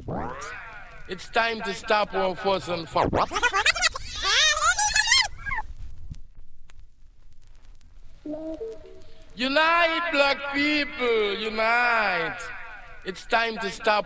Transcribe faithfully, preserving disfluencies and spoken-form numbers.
It's time to stop war fuss and fuck. Unite, black people, unite. It's time to stop